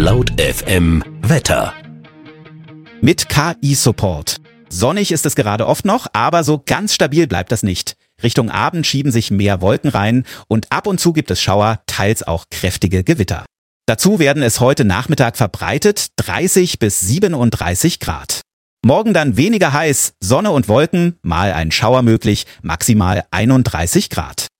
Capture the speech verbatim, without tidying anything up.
Laut F M Wetter. Mit K I-Support. Sonnig ist es gerade oft noch, aber so ganz stabil bleibt das nicht. Richtung Abend schieben sich mehr Wolken rein und ab und zu gibt es Schauer, teils auch kräftige Gewitter. Dazu werden es heute Nachmittag verbreitet dreißig bis siebenunddreißig Grad. Morgen dann weniger heiß, Sonne und Wolken, mal ein Schauer möglich, maximal einunddreißig Grad.